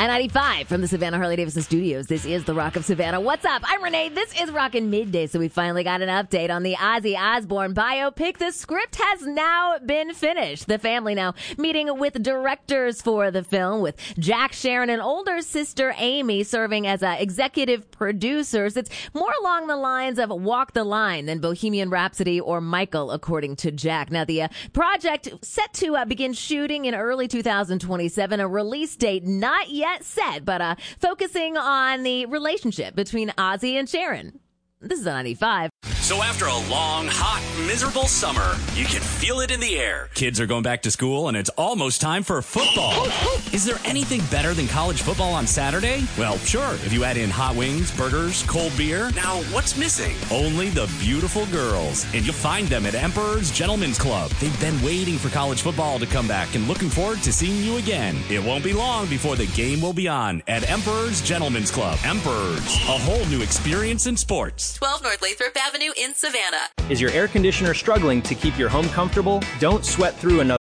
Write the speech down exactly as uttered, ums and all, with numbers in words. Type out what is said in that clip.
I ninety-five from the Savannah Harley-Davidson studios. This is the Rock of Savannah. What's up? I'm Renee. This is Rockin' Midday, so we finally got an update on the Ozzy Osbourne biopic. The script has now been finished. The family now meeting with directors for the film, with Jack, Sharon, and older sister Amy serving as uh, executive producers. It's more along the lines of Walk the Line than Bohemian Rhapsody or Michael, according to Jack. Now, the uh, project set to uh, begin shooting in early two thousand twenty-seven. A release date not yet set, but uh, focusing on the relationship between Ozzy and Sharon. This is ninety-five. So after a long, hot, miserable summer, you can feel it in the air. Kids are going back to school, and it's almost time for football. Is there anything better than college football on Saturday? Well, sure, if you add in hot wings, burgers, cold beer. Now, what's missing? Only the beautiful girls. And you'll find them at Emperor's Gentlemen's Club. They've been waiting for college football to come back and looking forward to seeing you again. It won't be long before the game will be on at Emperor's Gentlemen's Club. Emperor's, a whole new experience in sports. twelve North Lathrop Avenue in Savannah. Is your air conditioner struggling to keep your home comfortable? Don't sweat through another